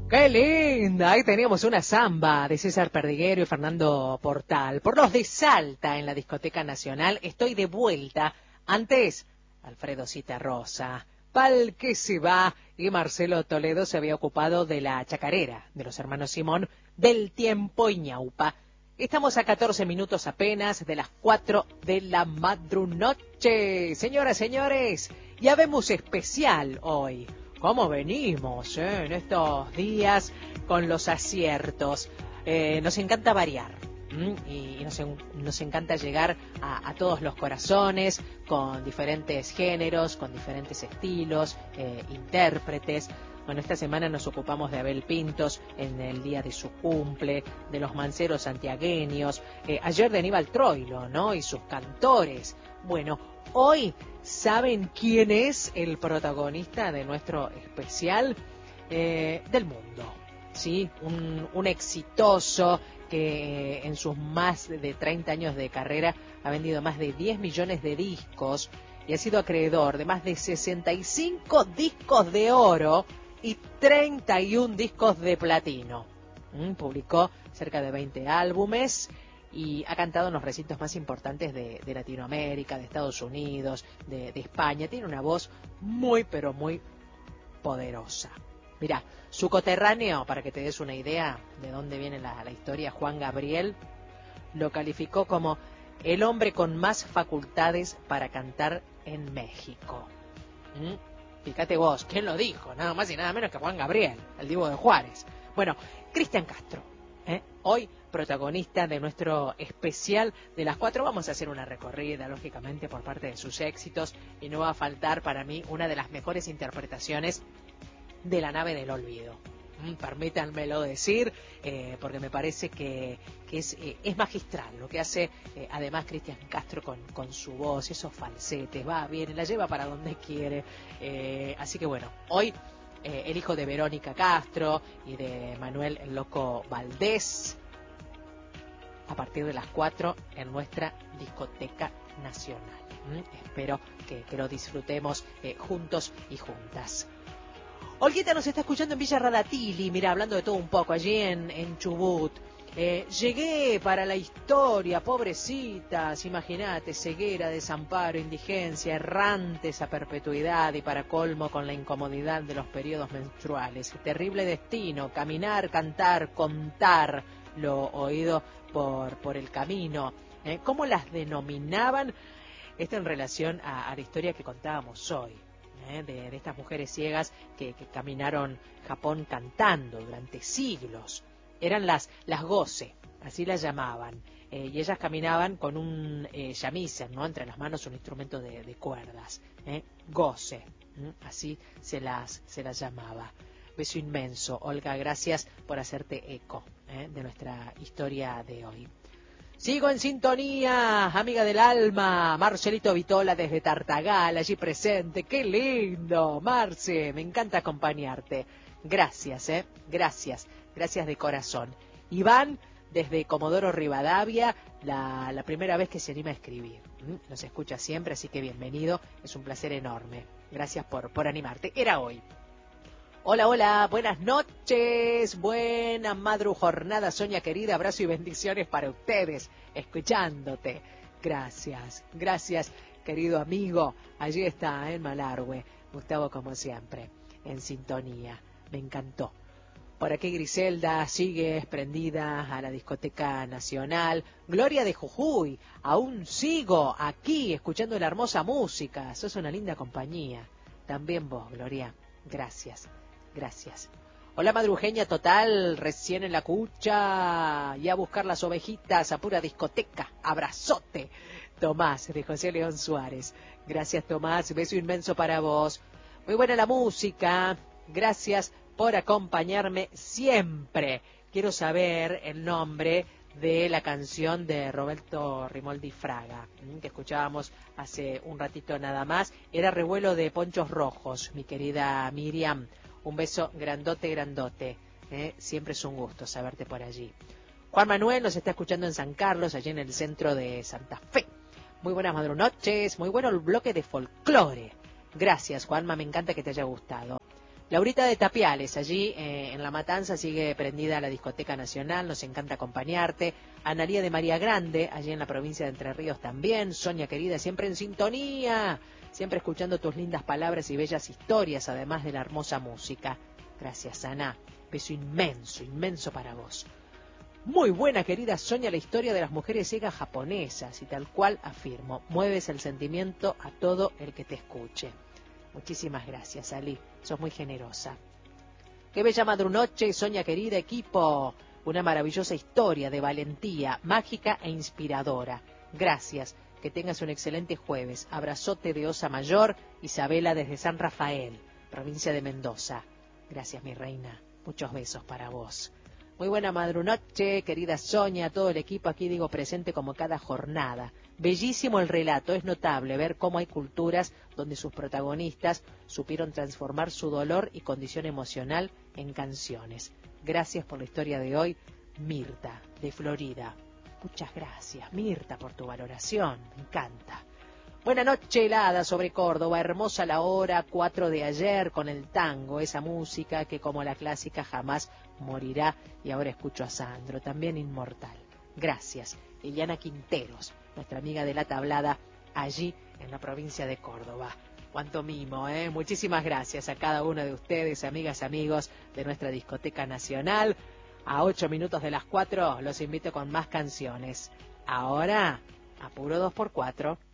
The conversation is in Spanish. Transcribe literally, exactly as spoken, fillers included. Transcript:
¡Qué linda! Ahí teníamos una samba de César Perdiguero y Fernando Portal. Por los de Salta en la Discoteca Nacional, estoy de vuelta. Antes, Alfredo Citarrosa. Pal que se va, y Marcelo Toledo se había ocupado de la chacarera de los hermanos Simón, del tiempo y ñaupa. Estamos a catorce minutos apenas de las cuatro de la madrunoche. Señoras, señores, ya vemos especial hoy. ¿Cómo venimos eh, en estos días con los aciertos? Eh, nos encanta variar ¿m? y, y nos, en, nos encanta llegar a, a todos los corazones con diferentes géneros, con diferentes estilos, eh, intérpretes. Bueno, esta semana nos ocupamos de Abel Pintos en el día de su cumple, de los manceros santiagueños, eh, ayer de Aníbal Troilo, ¿no? Y sus cantores. Bueno, hoy, ¿saben quién es el protagonista de nuestro especial? Eh, del mundo, ¿sí? Un, un exitoso que en sus más de treinta años de carrera ha vendido más de diez millones de discos y ha sido acreedor de más de sesenta y cinco discos de oro y treinta y uno discos de platino. ¿Mm? Publicó cerca de veinte álbumes y ha cantado en los recintos más importantes de, de Latinoamérica, de Estados Unidos, de, de España. Tiene una voz muy, pero muy poderosa. Mirá, su coterráneo, para que te des una idea de dónde viene la, la historia, Juan Gabriel, lo calificó como el hombre con más facultades para cantar en México. ¿Mm? Fíjate vos, ¿quién lo dijo? Nada más y nada menos que Juan Gabriel, el Divo de Juárez. Bueno, Cristian Castro, ¿eh? Hoy protagonista de nuestro especial de las cuatro. Vamos a hacer una recorrida, lógicamente, por parte de sus éxitos, y no va a faltar para mí una de las mejores interpretaciones de La nave del olvido. Mm, permítanmelo decir, eh, porque me parece que, que es, eh, es magistral lo que hace, eh, además, Cristian Castro con, con su voz, esos falsetes, va, viene, la lleva para donde quiere. Eh, así que bueno, hoy eh, el hijo de Verónica Castro y de Manuel el Loco Valdés, a partir de las cuatro en nuestra Discoteca Nacional. ¿Mm? Espero que, que lo disfrutemos eh, juntos y juntas. Olguita nos está escuchando en Villa Radatili, mira, hablando de todo un poco, allí en, en Chubut. Eh, llegué para la historia, pobrecitas, imagínate, ceguera, desamparo, indigencia, errantes a perpetuidad y para colmo con la incomodidad de los periodos menstruales. Terrible destino, caminar, cantar, contar lo oído por, por el camino. Eh, ¿Cómo las denominaban? Esto en relación a, a la historia que contábamos hoy. De, de estas mujeres ciegas que, que caminaron Japón cantando durante siglos. Eran las, las goce, así las llamaban, eh, y ellas caminaban con un eh, shamisen, ¿no? Entre las manos, un instrumento de, de cuerdas, ¿eh? Goce, ¿eh? Así se las, se las llamaba. Beso inmenso, Olga, gracias por hacerte eco ¿eh? de nuestra historia de hoy. Sigo en sintonía, amiga del alma, Marcelito Vitola desde Tartagal, allí presente. ¡Qué lindo, Marce! Me encanta acompañarte. Gracias, ¿eh? Gracias, gracias de corazón. Iván, desde Comodoro Rivadavia, la, la primera vez que se anima a escribir. ¿Mm? Nos escucha siempre, así que bienvenido, es un placer enorme. Gracias por, por animarte. Era hoy. Hola, hola, buenas noches, buena madru jornada, Sonia querida, abrazo y bendiciones para ustedes, escuchándote. Gracias, gracias, querido amigo, allí está en Malargüe, Gustavo como siempre, en sintonía, me encantó. Por aquí Griselda sigue prendida a la Discoteca Nacional. Gloria de Jujuy, aún sigo aquí escuchando la hermosa música, sos una linda compañía. También vos, Gloria, gracias. Gracias. Hola madrujeña total, recién en la cucha, y a buscar las ovejitas a pura discoteca, abrazote. Tomás, de José León Suárez. Gracias Tomás, beso inmenso para vos. Muy buena la música, gracias por acompañarme siempre. Quiero saber el nombre de la canción de Roberto Rimoldi Fraga, que escuchábamos hace un ratito nada más. Era Revuelo de Ponchos Rojos, mi querida Miriam. Un beso grandote, grandote. ¿eh? Siempre es un gusto saberte por allí. Juan Manuel nos está escuchando en San Carlos, allí en el centro de Santa Fe. Muy buenas madrunoches, muy bueno el bloque de folclore. Gracias, Juanma, me encanta que te haya gustado. Laurita de Tapiales, allí eh, en La Matanza sigue prendida la Discoteca Nacional, nos encanta acompañarte. Analía de María Grande, allí en la provincia de Entre Ríos también. Sonia querida, siempre en sintonía, siempre escuchando tus lindas palabras y bellas historias, además de la hermosa música. Gracias, Ana. Beso inmenso, inmenso para vos. Muy buena, querida Sonia, la historia de las mujeres ciegas japonesas, y tal cual afirmo, mueves el sentimiento a todo el que te escuche. Muchísimas gracias, Ali, sos muy generosa. Qué bella madrunoche, Sonia querida, equipo. Una maravillosa historia de valentía, mágica e inspiradora. Gracias, que tengas un excelente jueves. Abrazote de Osa Mayor, Isabela desde San Rafael, provincia de Mendoza. Gracias, mi reina, muchos besos para vos. Muy buena madrunoche, querida Sonia, todo el equipo aquí digo presente como cada jornada. Bellísimo el relato, es notable ver cómo hay culturas donde sus protagonistas supieron transformar su dolor y condición emocional en canciones. Gracias por la historia de hoy, Mirta, de Florida. Muchas gracias, Mirta, por tu valoración, me encanta. Buena noche helada sobre Córdoba, hermosa la hora cuatro de ayer con el tango, esa música que como la clásica jamás morirá, y ahora escucho a Sandro, también inmortal. Gracias, Liliana Quinteros, nuestra amiga de la tablada, allí en la provincia de Córdoba. Cuánto mimo, ¿eh? Muchísimas gracias a cada uno de ustedes, amigas, amigos de nuestra Discoteca Nacional. A ocho minutos de las cuatro los invito con más canciones. Ahora, apuro dos por cuatro.